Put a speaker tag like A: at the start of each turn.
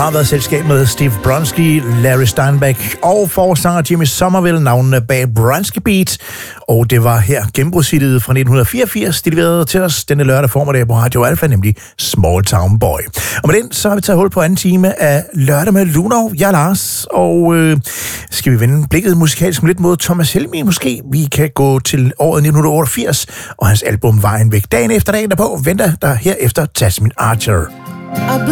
A: har været selskab med Steve Bronski, Larry Steinbeck og forsanger Jimmy Somerville, navnene bag Bronski Beat. Og det var her gennembrudshittet fra 1984, de leverede til os denne lørdag formiddag på Radio Alfa, nemlig Small Town Boy. Og med den, så har vi taget hul på anden time af Lørdag med Luno. Jeg er Lars, og skal vi vende blikket musikalsk lidt mod Thomas Helmig måske? Vi kan gå til året 1988, og hans album Vejen Væk. Dagen efter dagen derpå venter der herefter Jasmine Archer.